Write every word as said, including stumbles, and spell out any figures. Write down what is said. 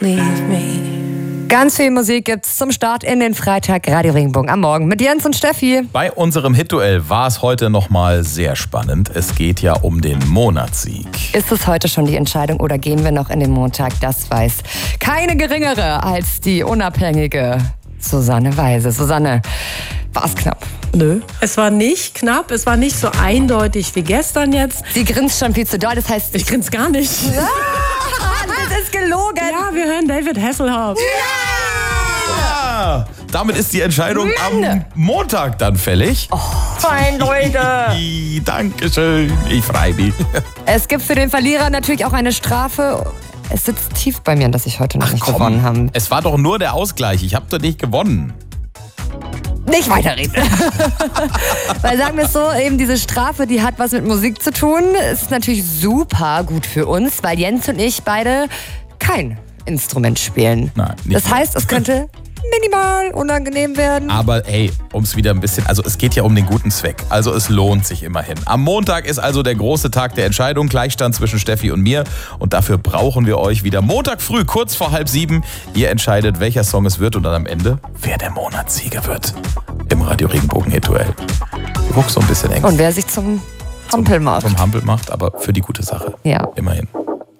leave me. Ganz viel Musik gibt's zum Start in den Freitag Radio Regenbogen am Morgen mit Jens und Steffi. Bei unserem Hit-Duell war es heute nochmal sehr spannend. Es geht ja um den Monatssieg. Ist es heute schon die Entscheidung oder gehen wir noch in den Montag? Das weiß keine geringere als die unabhängige Susanne Weise. Susanne, war es knapp? Nö, es war nicht knapp, es war nicht so eindeutig wie gestern jetzt. Sie grinst schon viel zu doll, das heißt... Ich grinse gar nicht. Ah, das ist gelogen. Ja, wir hören David Hasselhoff. Ja! Damit ist die Entscheidung Mann. am Montag dann fällig. Oh, fein, Leute. Dankeschön, ich freue mich. Es gibt für den Verlierer natürlich auch eine Strafe. Es sitzt tief bei mir, dass ich heute noch Ach, nicht komm. gewonnen habe. Es war doch nur der Ausgleich, ich habe doch nicht gewonnen. Nicht weiterreden. Weil sagen wir es so, eben diese Strafe, die hat was mit Musik zu tun. Ist natürlich super gut für uns, weil Jens und ich beide kein Instrument spielen. Nein, nicht das heißt, es könnte minimal unangenehm werden. Aber hey, um es wieder ein bisschen, also es geht ja um den guten Zweck. Also es lohnt sich immerhin. Am Montag ist also der große Tag der Entscheidung, Gleichstand zwischen Steffi und mir. Und dafür brauchen wir euch wieder Montag früh, kurz vor halb sieben. Ihr entscheidet, welcher Song es wird und dann am Ende, wer der Monatssieger wird. Im Radio Regenbogen Hit-Duell. Ruck so ein bisschen eng. Und wer sich zum Hampel macht. Zum Hampel macht, aber für die gute Sache. Ja. Immerhin.